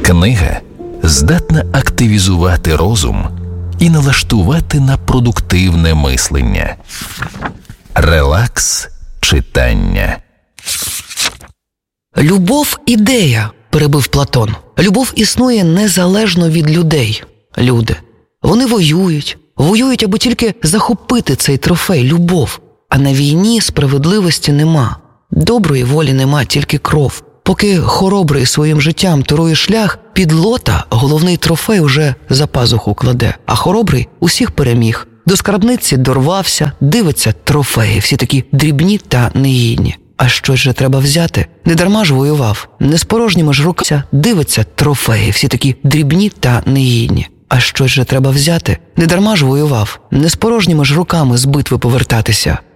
Книга здатна активізувати розум і налаштувати на продуктивне мислення. Релакс читання. «Любов – ідея», – перебив Платон. «Любов існує незалежно від людей. Люди. Вони воюють, аби тільки захопити цей трофей – любов. А на війні справедливості нема. Доброї волі нема, тільки кров. Поки хоробрий своїм життям турує шлях, підлота головний трофей уже за пазуху кладе. А хоробрий усіх переміг. До скарбниці дорвався, дивиться трофеї, всі такі дрібні та негідні. А щось же треба взяти. Недарма ж воював. Не з порожніми ж руками дивиться трофеї, всі такі дрібні та негідні. А щось же треба взяти. Недарма ж воював. Не з порожніми ж руками з битви повертатися.